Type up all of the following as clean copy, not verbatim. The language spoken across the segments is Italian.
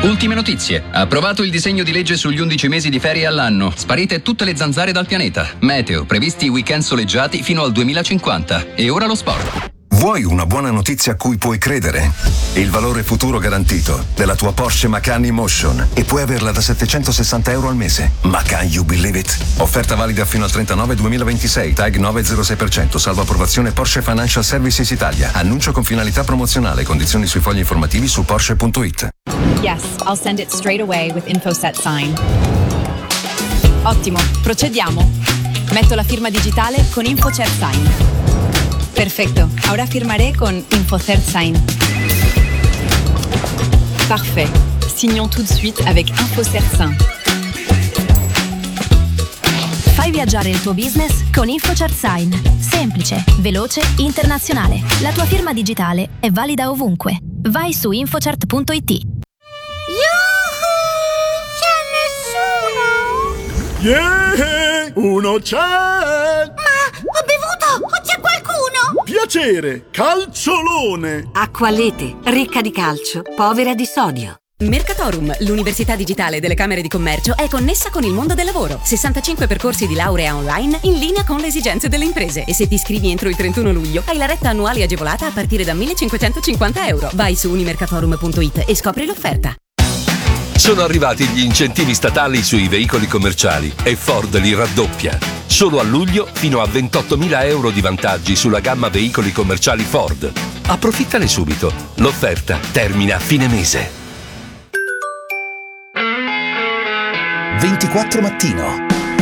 Ultime notizie. Approvato il disegno di legge sugli 11 mesi di ferie all'anno. Sparite tutte le zanzare dal pianeta. Meteo, previsti weekend soleggiati fino al 2050. E ora lo sport. Vuoi una buona notizia a cui puoi credere? Il valore futuro garantito della tua Porsche Macan e-Motion e puoi averla da €760 al mese. Macan, you believe it? Offerta valida fino al 39/2026, TAG 906%, salvo approvazione Porsche Financial Services Italia. Annuncio con finalità promozionale, condizioni sui fogli informativi su Porsche.it. Yes, I'll send it straight away with InfoSet Sign. Ottimo, procediamo. Metto la firma digitale con InfoSet Sign. Perfecto, ahora firmaré con InfoSet Sign. Parfait. Signons tout de suite avec InfoSet Sign. Fai viaggiare il tuo business con InfoCert Sign. Semplice, veloce, internazionale. La tua firma digitale è valida ovunque. Vai su infocert.it. Yuhu! C'è nessuno? Yeah! Uno c'è! Ma ho bevuto! O c'è qualcuno? Piacere! Calciolone! Acqua Lete, ricca di calcio, povera di sodio. Mercatorum, l'università digitale delle Camere di Commercio, è connessa con il mondo del lavoro. 65 percorsi di laurea online in linea con le esigenze delle imprese. E se ti iscrivi entro il 31 luglio, hai la retta annuale agevolata a partire da €1.550. Vai su unimercatorum.it e scopri l'offerta. Sono arrivati gli incentivi statali sui veicoli commerciali e Ford li raddoppia. Solo a luglio fino a €28.000 di vantaggi sulla gamma veicoli commerciali Ford. Approfittane subito. L'offerta termina a fine mese. 24 mattino.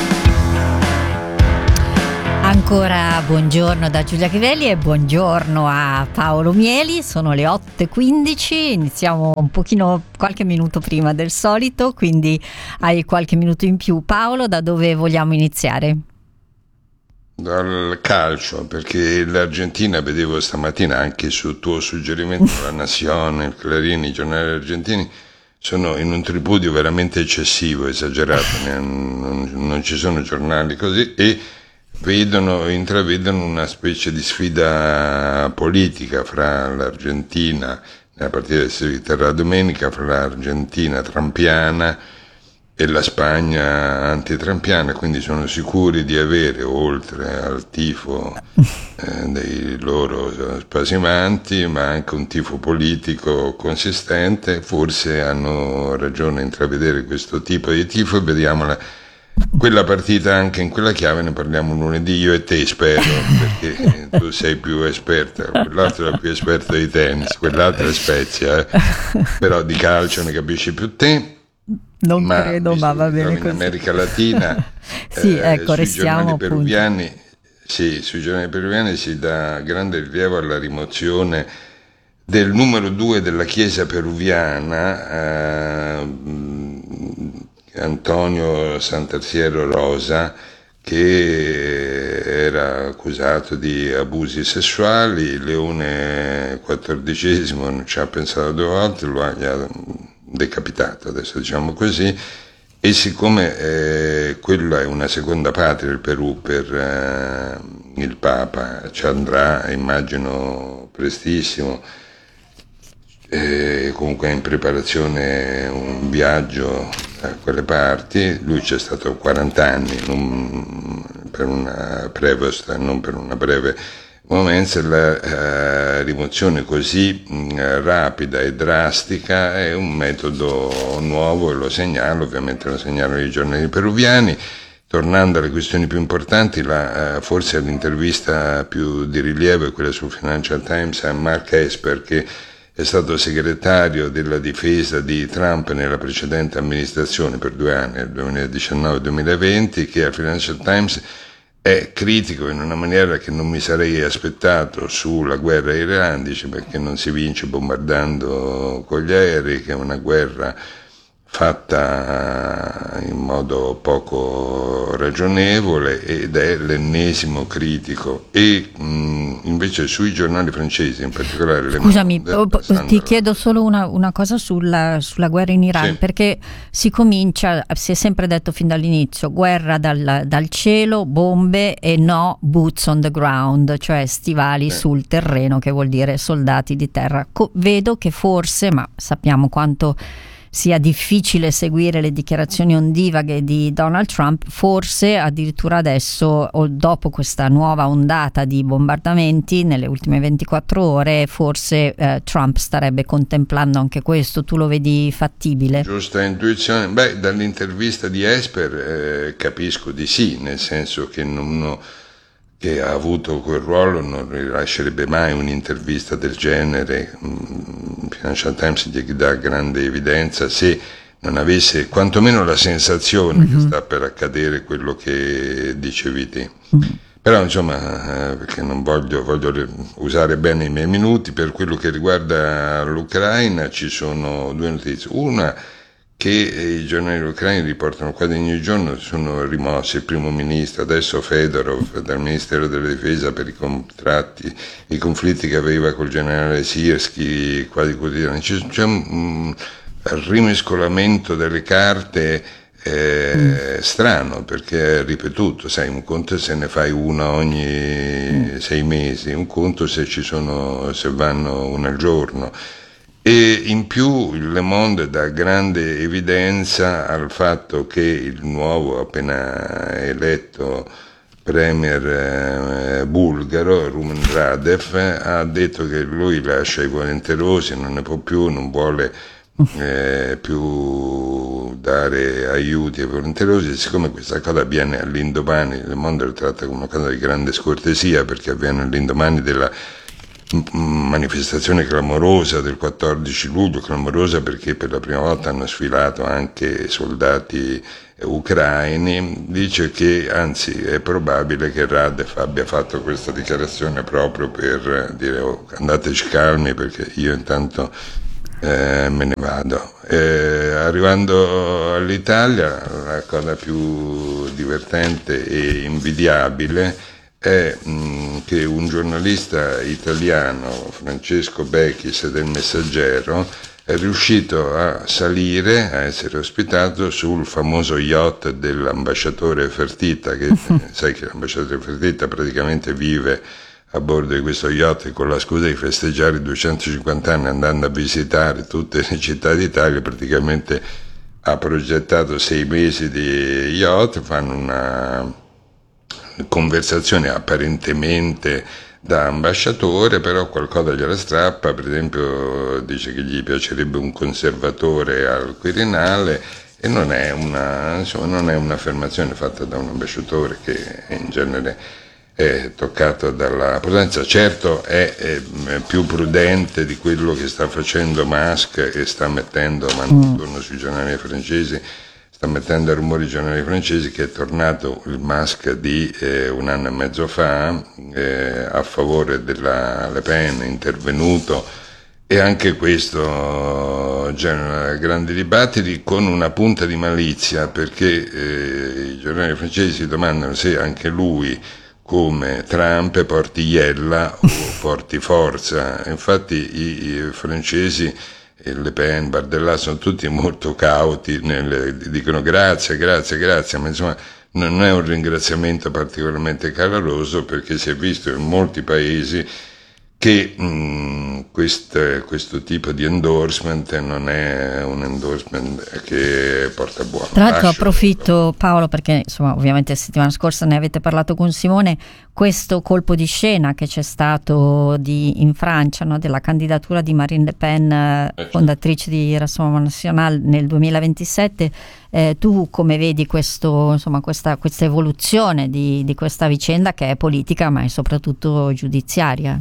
Ancora buongiorno da Giulia Crivelli e buongiorno a Paolo Mieli. Sono le 8:15, iniziamo un pochino, qualche minuto prima del solito, quindi hai qualche minuto in più. Paolo, da dove vogliamo iniziare? Dal calcio, perché l'Argentina, vedevo stamattina anche sul tuo suggerimento, La Nazione, il Clarín, i giornali argentini sono in un tripudio veramente eccessivo, esagerato, non ci sono giornali così, e intravedono una specie di sfida politica fra l'Argentina, nella partita che si terrà domenica, fra l'Argentina trampiana e la Spagna antitrampiana, quindi sono sicuri di avere, oltre al tifo dei loro spasimanti, ma anche un tifo politico consistente. Forse hanno ragione a intravedere questo tipo di tifo, e vediamola quella partita anche in quella chiave. Ne parliamo lunedì, io e te, spero, perché tu sei più esperta, quell'altro è più esperto di tennis, quell'altro è Spezia, però di calcio ne capisci più te. Non credo, ma va bene in così. America Latina sì, ecco, sui restiamo sui giornali peruviani si dà grande rilievo alla rimozione del numero 2 della chiesa peruviana, Antonio Santarciero Rosa, che era accusato di abusi sessuali. Leone XIV non ci ha pensato 2 volte, lo ha decapitato, adesso diciamo così, e siccome quella è una seconda patria, il Perù, per il Papa, ci andrà, immagino, prestissimo, comunque è in preparazione un viaggio a quelle parti. Lui c'è stato 40 anni per una prevost, non per una breve momenza. La rimozione così rapida e drastica è un metodo nuovo, e lo segnalo, ovviamente lo segnalano i giornali peruviani. Tornando alle questioni più importanti, forse l'intervista più di rilievo è quella sul Financial Times a Mark Esper, che è stato segretario della difesa di Trump nella precedente amministrazione per 2 anni, nel 2019-2020, che al Financial Times è critico in una maniera che non mi sarei aspettato sulla guerra in Iran. Dice perché non si vince bombardando con gli aerei, che è una guerra fatta in modo poco ragionevole, ed è l'ennesimo critico. E invece sui giornali francesi, in particolare scusami, ti chiedo solo una cosa sulla guerra in Iran, sì. Perché si è sempre detto fin dall'inizio guerra dal cielo, bombe, e no boots on the ground, cioè stivali sul terreno, che vuol dire soldati di terra. Vedo che forse, ma sappiamo quanto sia difficile seguire le dichiarazioni ondivaghe di Donald Trump, forse addirittura adesso, o dopo questa nuova ondata di bombardamenti nelle ultime 24 ore, forse Trump starebbe contemplando anche questo. Tu lo vedi fattibile? Giusta intuizione. Beh, dall'intervista di Esper capisco di sì, nel senso che uno che ha avuto quel ruolo non rilascerebbe mai un'intervista del genere. Financial Times gli dà grande evidenza se non avesse quantomeno la sensazione che sta per accadere quello che dicevi te. Però insomma, perché non voglio usare bene i miei minuti, per quello che riguarda l'Ucraina ci sono due notizie. Una, che i giornali ucraini riportano quasi ogni giorno, sono rimossi il primo ministro, adesso Fedorov dal Ministero della Difesa per i conflitti che aveva col generale Sirski quasi quotidiani. C'è un rimescolamento delle carte strano, perché è ripetuto, sai, un conto se ne fai una ogni 6 mesi, un conto se vanno una al giorno. E in più il Le Monde dà grande evidenza al fatto che il nuovo appena eletto premier bulgaro, Rumen Radev, ha detto che lui lascia i volenterosi, non ne può più, non vuole più dare aiuti ai volenterosi. Siccome questa cosa avviene all'indomani, Le Monde lo tratta come una cosa di grande scortesia, perché avviene all'indomani della manifestazione clamorosa del 14 luglio, clamorosa perché per la prima volta hanno sfilato anche soldati ucraini, dice che anzi è probabile che Radev abbia fatto questa dichiarazione proprio per dire andateci calmi perché io intanto me ne vado. Arrivando all'Italia, la cosa più divertente e invidiabile è che un giornalista italiano, Francesco Bechis del Messaggero, è riuscito a salire, a essere ospitato sul famoso yacht dell'ambasciatore Fertitta, che sai che l'ambasciatore Fertitta praticamente vive a bordo di questo yacht con la scusa di festeggiare i 250 anni andando a visitare tutte le città d'Italia. Praticamente ha progettato 6 mesi di yacht, fanno una conversazione apparentemente da ambasciatore, però qualcosa gliela strappa. Per esempio dice che gli piacerebbe un conservatore al Quirinale, e non è un'affermazione fatta da un ambasciatore che in genere è toccato dalla prudenza. Certo è più prudente di quello che sta facendo Musk e sta mettendo attorno sui giornali francesi, sta mettendo a rumore i giornali francesi, che è tornato il Musk di 1 anno e mezzo fa a favore della Le Pen, è intervenuto, e anche questo genera grandi dibattiti con una punta di malizia, perché i giornali francesi si domandano se anche lui, come Trump, porti iella o porti forza. Infatti i francesi, Le Pen, Bardella, sono tutti molto cauti, dicono grazie, ma insomma non è un ringraziamento particolarmente caloroso, perché si è visto in molti paesi che questo tipo di endorsement non è un endorsement che porta buono. Tra l'altro approfitto, Paolo, perché insomma ovviamente settimana scorsa ne avete parlato con Simone, questo colpo di scena che c'è stato in Francia, no, della candidatura di Marine Le Pen, fondatrice di Rassemblement National nel 2027, tu come vedi questa evoluzione di questa vicenda, che è politica ma è soprattutto giudiziaria?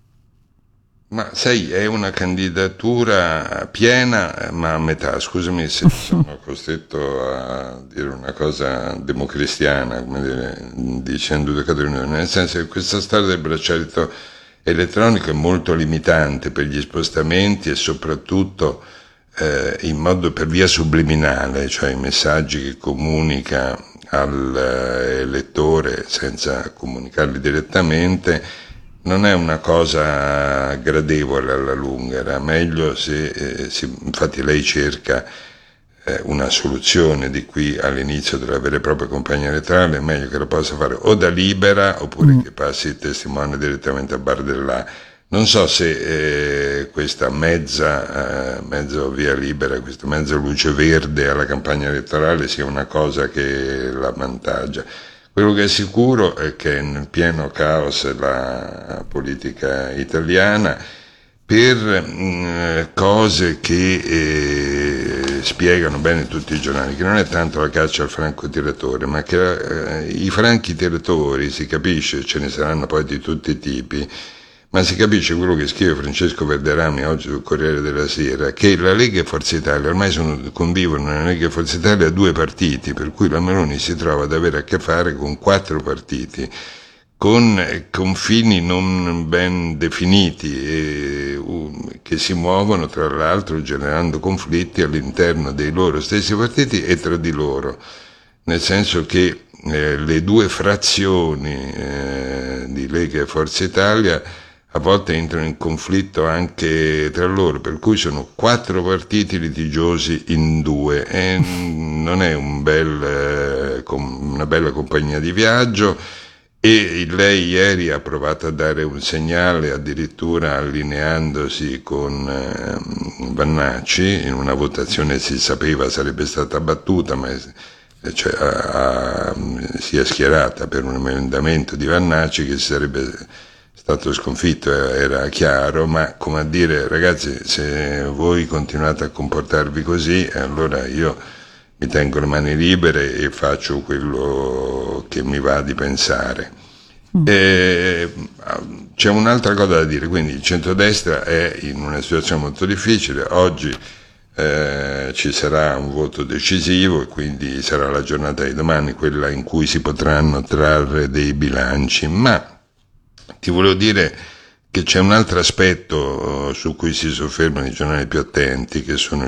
Ma sai, è una candidatura piena ma a metà. Scusami se sono costretto a dire una cosa democristiana, come dire, dicendo due cose, nel senso che questa storia del braccialetto elettronico è molto limitante per gli spostamenti, e soprattutto per via subliminale, cioè i messaggi che comunica all'elettore senza comunicarli direttamente. Non è una cosa gradevole alla lunga, era meglio se infatti lei cerca una soluzione di qui all'inizio della vera e propria campagna elettorale, è meglio che lo possa fare o da Libera oppure che passi il testimone direttamente a Bardella. Non so se questa mezza via libera, questa mezza luce verde alla campagna elettorale sia una cosa che la avvantaggia. Quello che è sicuro è che nel pieno caos la politica italiana, per cose che spiegano bene tutti i giornali, che non è tanto la caccia al francotiratore, ma che i franchi tiratori, si capisce, ce ne saranno poi di tutti i tipi, ma si capisce quello che scrive Francesco Verderami oggi sul Corriere della Sera, che la Lega e Forza Italia ormai convivono nella Lega e Forza Italia 2 partiti, per cui la Meloni si trova ad avere a che fare con 4 partiti, con confini non ben definiti che si muovono tra l'altro generando conflitti all'interno dei loro stessi partiti e tra di loro, nel senso che le 2 frazioni di Lega e Forza Italia a volte entrano in conflitto anche tra loro, per cui sono 4 partiti litigiosi in 2 e non è una bella compagnia di viaggio. E lei ieri ha provato a dare un segnale, addirittura allineandosi con Vannacci, in una votazione si sapeva sarebbe stata battuta, ma si è schierata per un emendamento di Vannacci che sarebbe stato sconfitto, era chiaro, ma come a dire, ragazzi, se voi continuate a comportarvi così, allora io mi tengo le mani libere e faccio quello che mi va di pensare. C'è un'altra cosa da dire, quindi il centrodestra è in una situazione molto difficile, oggi ci sarà un voto decisivo e quindi sarà la giornata di domani quella in cui si potranno trarre dei bilanci, ma ti volevo dire che c'è un altro aspetto su cui si soffermano i giornali più attenti, che sono